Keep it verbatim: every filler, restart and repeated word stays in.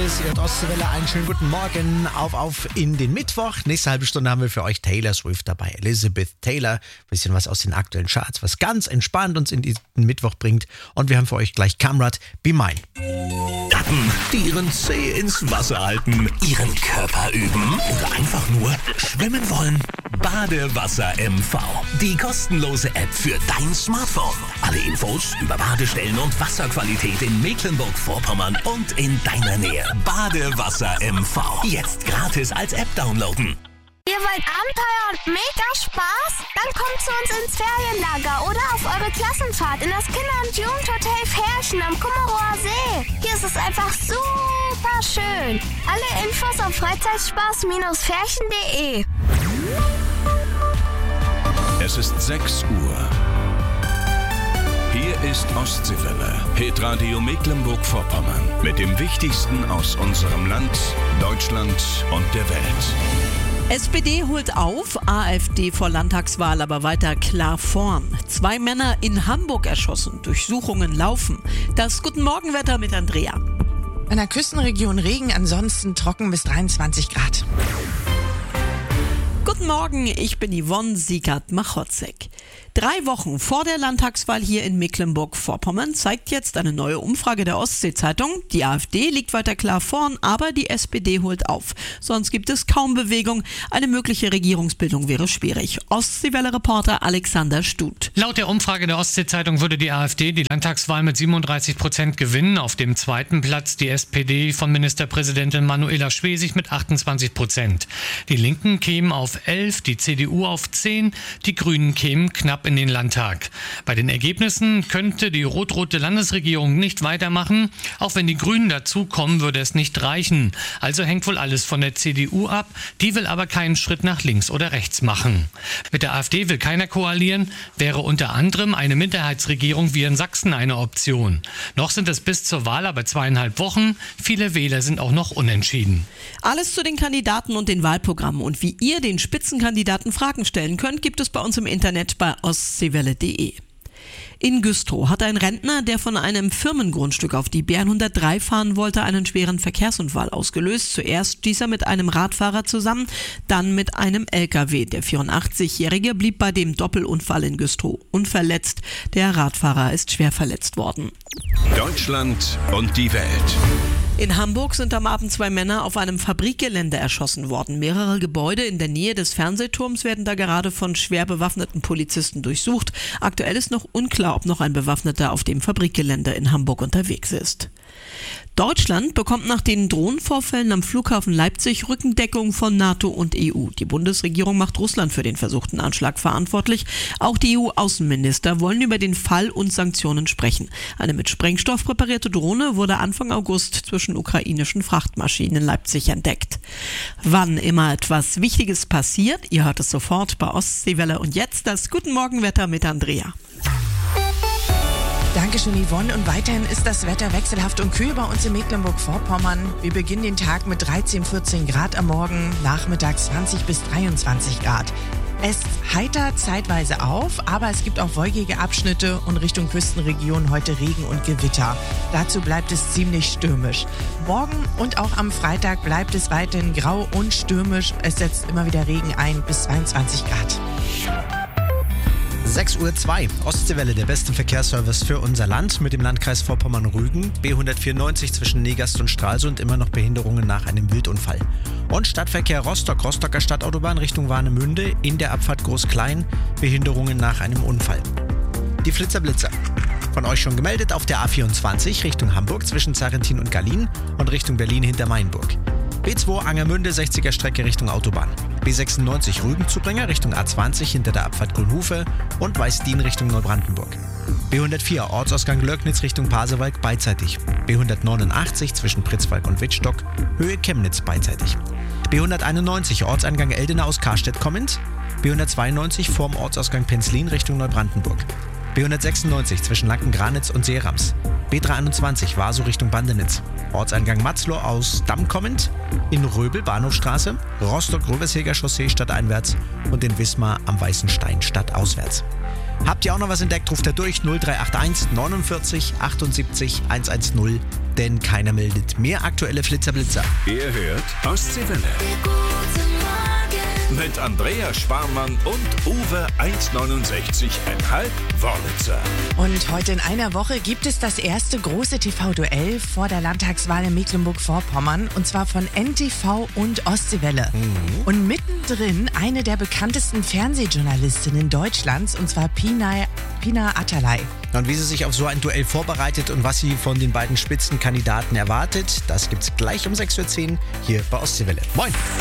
ist Ihr Ostseewelle. Einen schönen guten Morgen. Auf, auf in den Mittwoch. Nächste halbe Stunde haben wir für euch Taylor Swift dabei. Elizabeth Taylor. Bisschen was aus den aktuellen Charts, was ganz entspannt uns in diesen Mittwoch bringt. Und wir haben für euch gleich Kamrat Be Mine. Dappen, die ihren Zeh ins Wasser halten, ihren Körper üben oder einfach nur schwimmen wollen. Badewasser M V. Die kostenlose App für dein Smartphone. Alle Infos über Badestellen und Wasserqualität in Mecklenburg-Vorpommern und in deiner Nähe. Badewasser M V. Jetzt gratis als App downloaden. Ihr wollt Abenteuer und mega Spaß? Dann kommt zu uns ins Ferienlager oder auf eure Klassenfahrt in das Kinder- und Jugendhotel Ferchen am Kummerower See. Hier ist es einfach super schön. Alle Infos auf freizeitspaß ferchen punkt de. Es ist sechs Uhr. Hier ist Ostseewelle, Hitradio Mecklenburg-Vorpommern. Mit dem Wichtigsten aus unserem Land, Deutschland und der Welt. S P D holt auf, AfD vor Landtagswahl aber weiter klar vorn. Zwei Männer in Hamburg erschossen, Durchsuchungen laufen. Das Guten Morgenwetter mit Andrea. In der Küstenregion Regen, ansonsten trocken bis dreiundzwanzig Grad. Guten Morgen, ich bin Yvonne Siegert-Machotzek. Drei Wochen vor der Landtagswahl hier in Mecklenburg-Vorpommern zeigt jetzt eine neue Umfrage der Ostsee-Zeitung. Die AfD liegt weiter klar vorn, aber die S P D holt auf. Sonst gibt es kaum Bewegung. Eine mögliche Regierungsbildung wäre schwierig. Ostseewelle-Reporter Alexander Stut. Laut der Umfrage der Ostsee-Zeitung würde die AfD die Landtagswahl mit siebenunddreißig Prozent gewinnen. Auf dem zweiten Platz die S P D von Ministerpräsidentin Manuela Schwesig mit achtundzwanzig Prozent. Die Linken kämen auf elf, die C D U auf zehn, die Grünen kämen knapp in den Landtag. Bei den Ergebnissen könnte die rot-rote Landesregierung nicht weitermachen. Auch wenn die Grünen dazukommen, würde es nicht reichen. Also hängt wohl alles von der C D U ab. Die will aber keinen Schritt nach links oder rechts machen. Mit der AfD will keiner koalieren. Wäre unter anderem eine Minderheitsregierung wie in Sachsen eine Option. Noch sind es bis zur Wahl aber zweieinhalb Wochen. Viele Wähler sind auch noch unentschieden. Alles zu den Kandidaten und den Wahlprogrammen und wie ihr den Spitzenkandidaten Fragen stellen könnt, gibt es bei uns im Internet bei ostseewelle punkt de. In Güstrow hat ein Rentner, der von einem Firmengrundstück auf die B hundertdrei fahren wollte, einen schweren Verkehrsunfall ausgelöst. Zuerst stieß er mit einem Radfahrer zusammen, dann mit einem L K W. Der vierundachtzigjährige blieb bei dem Doppelunfall in Güstrow unverletzt. Der Radfahrer ist schwer verletzt worden. Deutschland und die Welt. In Hamburg sind am Abend zwei Männer auf einem Fabrikgelände erschossen worden. Mehrere Gebäude in der Nähe des Fernsehturms werden da gerade von schwer bewaffneten Polizisten durchsucht. Aktuell ist noch unklar, ob noch ein Bewaffneter auf dem Fabrikgelände in Hamburg unterwegs ist. Deutschland bekommt nach den Drohnenvorfällen am Flughafen Leipzig Rückendeckung von NATO und E U. Die Bundesregierung macht Russland für den versuchten Anschlag verantwortlich. Auch die E U-Außenminister wollen über den Fall und Sanktionen sprechen. Eine mit Sprengstoff präparierte Drohne wurde Anfang August zwischen ukrainischen Frachtmaschinen in Leipzig entdeckt. Wann immer etwas Wichtiges passiert, ihr hört es sofort bei Ostseewelle. Und jetzt das Guten Morgenwetter mit Andrea. Dankeschön, Yvonne. Und weiterhin ist das Wetter wechselhaft und kühl bei uns in Mecklenburg-Vorpommern. Wir beginnen den Tag mit dreizehn, vierzehn Grad am Morgen, nachmittags zwanzig bis dreiundzwanzig Grad. Es heitert zeitweise auf, aber es gibt auch wolkige Abschnitte und Richtung Küstenregion heute Regen und Gewitter. Dazu bleibt es ziemlich stürmisch. Morgen und auch am Freitag bleibt es weiterhin grau und stürmisch. Es setzt immer wieder Regen ein bis zweiundzwanzig Grad. sechs Uhr zwei. Ostseewelle, der beste Verkehrsservice für unser Land mit dem Landkreis Vorpommern-Rügen. B hundertvierundneunzig zwischen Negast und Stralsund, immer noch Behinderungen nach einem Wildunfall. Und Stadtverkehr Rostock, Rostocker Stadtautobahn Richtung Warnemünde, in der Abfahrt Groß-Klein, Behinderungen nach einem Unfall. Die Flitzer-Blitzer. Von euch schon gemeldet auf der A vierundzwanzig Richtung Hamburg zwischen Sarrentin und Gallien und Richtung Berlin hinter Mainburg. B zwei Angermünde, sechziger Strecke Richtung Autobahn. B sechsundneunzig Rügenzubringer Richtung A zwanzig hinter der Abfahrt Grünhufe und Weißdien Richtung Neubrandenburg. B hundertvier Ortsausgang Löcknitz Richtung Pasewalk beidseitig. B hundertneunundachtzig zwischen Pritzwalk und Wittstock, Höhe Chemnitz beidseitig. B hunderteinundneunzig Ortseingang Eldena aus Karstedt kommend. B hundertzweiundneunzig vorm Ortsausgang Penzlin Richtung Neubrandenburg. B hundertsechsundneunzig zwischen Lanken-Granitz und Seerams. B dreihunderteinundzwanzig Vaso Richtung Bandenitz. Ortseingang Matzloh aus Damm kommend. In Röbel Bahnhofstraße. Rostock-Rövershäger Chaussee stadteinwärts und in Wismar am Weißen Stein stadtauswärts. Habt ihr auch noch was entdeckt, ruft er durch null drei acht eins neunundvierzig achtundsiebzig hundertzehn, denn keiner meldet mehr aktuelle Flitzer-Blitzer. Ihr hört Ostseewelle. Mit Andrea Sparmann und Uwe eins neunundsechzig Komma fünf Wörlitzer. Und heute in einer Woche gibt es das erste große T V-Duell vor der Landtagswahl in Mecklenburg-Vorpommern, und zwar von N T V und Ostseewelle. Mhm. Und mittendrin eine der bekanntesten Fernsehjournalistinnen Deutschlands, und zwar Pina, Pina Atalay. Und wie sie sich auf so ein Duell vorbereitet und was sie von den beiden Spitzenkandidaten erwartet, das gibt's gleich um sechs Uhr zehn hier bei Ostseewelle. Moin!